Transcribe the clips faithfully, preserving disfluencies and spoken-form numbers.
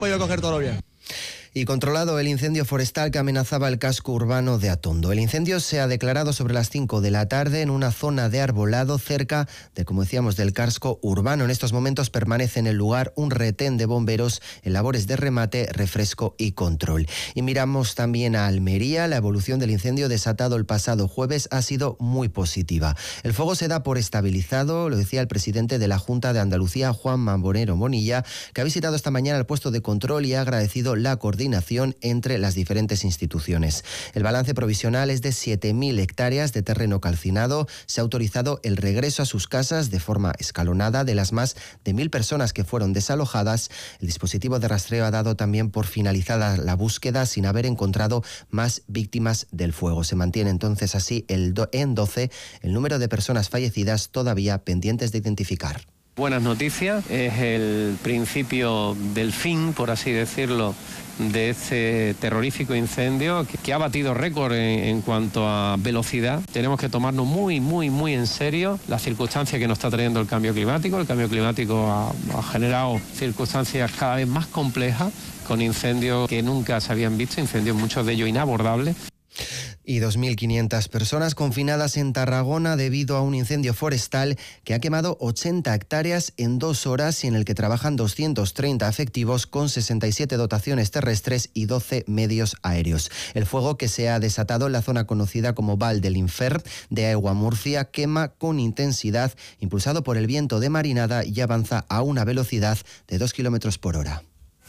Voy a coger todo bien. Y controlado el incendio forestal que amenazaba el casco urbano de Atondo. El incendio se ha declarado sobre las cinco de la tarde en una zona de arbolado cerca de, como decíamos, del casco urbano. En estos momentos permanece en el lugar un retén de bomberos en labores de remate, refresco y control. Y miramos también a Almería. La evolución del incendio desatado el pasado jueves ha sido muy positiva. El fuego se da por estabilizado, lo decía el presidente de la Junta de Andalucía, Juan Mamborero Monilla, que ha visitado esta mañana el puesto de control y ha agradecido la coordinación entre las diferentes instituciones. El balance provisional es de siete mil hectáreas de terreno calcinado. Se ha autorizado el regreso a sus casas de forma escalonada de las más de mil personas que fueron desalojadas. El dispositivo de rastreo ha dado también por finalizada la búsqueda sin haber encontrado más víctimas del fuego. Se mantiene entonces así el do- en doce el número de personas fallecidas todavía pendientes de identificar. Buenas noticias, es el principio del fin, por así decirlo, de este terrorífico incendio que, que ha batido récord en, en cuanto a velocidad. Tenemos que tomarnos muy, muy, muy en serio las circunstancias que nos está trayendo el cambio climático. El cambio climático ha, ha generado circunstancias cada vez más complejas, con incendios que nunca se habían visto, incendios muchos de ellos inabordables. Y dos mil quinientas personas confinadas en Tarragona debido a un incendio forestal que ha quemado ochenta hectáreas en dos horas y en el que trabajan doscientos treinta efectivos con sesenta y siete dotaciones terrestres y doce medios aéreos. El fuego, que se ha desatado en la zona conocida como Val del Infer de Aigua Murcia, quema con intensidad, impulsado por el viento de marinada, y avanza a una velocidad de dos kilómetros por hora.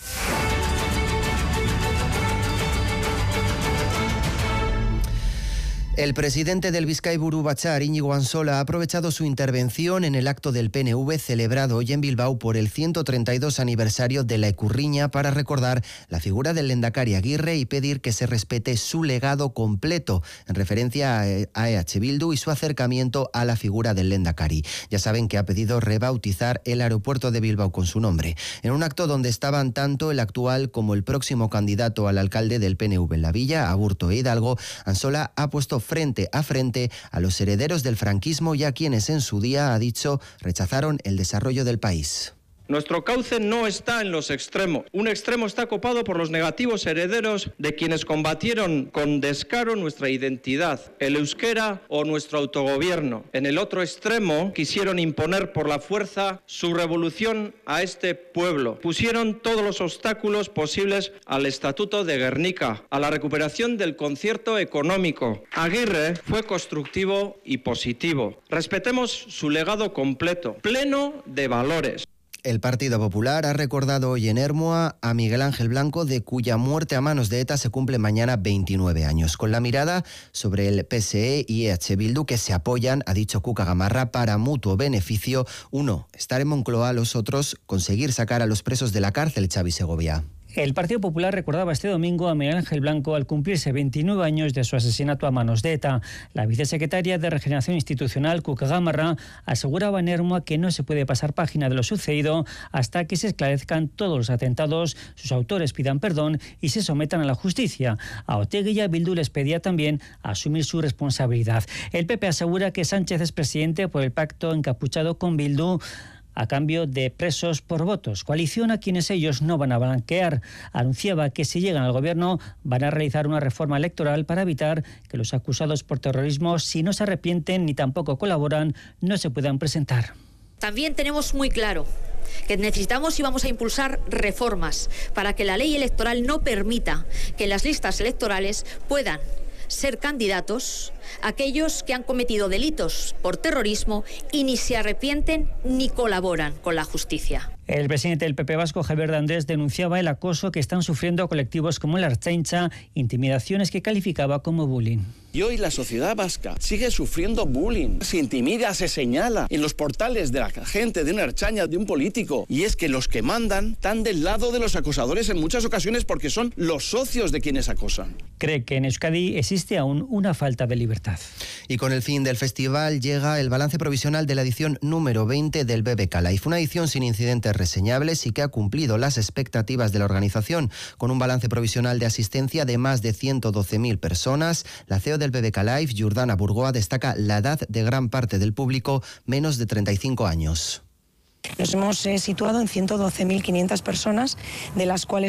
El presidente del Bizkaiburu Batzar, Íñigo Ansola, ha aprovechado su intervención en el acto del P N V celebrado hoy en Bilbao por el ciento treinta y dos aniversario de la Ecurriña para recordar la figura del Lehendakari Aguirre y pedir que se respete su legado completo, en referencia a E H Bildu y su acercamiento a la figura del Lehendakari. Ya saben que ha pedido rebautizar el aeropuerto de Bilbao con su nombre. En un acto donde estaban tanto el actual como el próximo candidato al alcalde del P N V en la villa, Aburto e Hidalgo, Ansola ha puesto frente a frente a los herederos del franquismo y a quienes en su día, ha dicho, rechazaron el desarrollo del país. Nuestro cauce no está en los extremos. Un extremo está copado por los negativos herederos de quienes combatieron con descaro nuestra identidad, el euskera o nuestro autogobierno. En el otro extremo quisieron imponer por la fuerza su revolución a este pueblo. Pusieron todos los obstáculos posibles al Estatuto de Gernika, a la recuperación del concierto económico. Aguirre fue constructivo y positivo. Respetemos su legado completo, pleno de valores. El Partido Popular ha recordado hoy en Ermua a Miguel Ángel Blanco, de cuya muerte a manos de ETA se cumple mañana veintinueve años. Con la mirada sobre el P S E y E H Bildu, que se apoyan, ha dicho Cuca Gamarra, para mutuo beneficio. Uno, estar en Moncloa; los otros, conseguir sacar a los presos de la cárcel. Xavi Segovia. El Partido Popular recordaba este domingo a Miguel Ángel Blanco al cumplirse veintinueve años de su asesinato a manos de ETA. La vicesecretaria de Regeneración Institucional, Cuca Gamarra, aseguraba en Ermua que no se puede pasar página de lo sucedido hasta que se esclarezcan todos los atentados, sus autores pidan perdón y se sometan a la justicia. A Otegi y a Bildu les pedía también asumir su responsabilidad. El P P asegura que Sánchez es presidente por el pacto encapuchado con Bildu a cambio de presos por votos, coalición a quienes ellos no van a blanquear. Anunciaba que si llegan al gobierno van a realizar una reforma electoral para evitar que los acusados por terrorismo, si no se arrepienten ni tampoco colaboran, no se puedan presentar. También tenemos muy claro que necesitamos y vamos a impulsar reformas para que la ley electoral no permita que en las listas electorales puedan ser candidatos aquellos que han cometido delitos por terrorismo y ni se arrepienten ni colaboran con la justicia. El presidente del P P vasco, Javier de Andrés, denunciaba el acoso que están sufriendo colectivos como la Ertzaintza, intimidaciones que calificaba como bullying. Y hoy la sociedad vasca sigue sufriendo bullying. Se intimida, se señala en los portales de la gente, de una Ertzaintza, de un político. Y es que los que mandan están del lado de los acosadores en muchas ocasiones porque son los socios de quienes acosan. Cree que en Euskadi existe aún una falta de libertad. Y con el fin del festival llega el balance provisional de la edición número veinte del B B K Live. Una edición sin incidentes reseñables y que ha cumplido las expectativas de la organización, con un balance provisional de asistencia de más de ciento doce mil personas. La C E O del B B K Live, Jordana Burgoa, destaca la edad de gran parte del público, menos de treinta y cinco años. Nos hemos eh, situado en ciento doce mil quinientas personas, de las cuales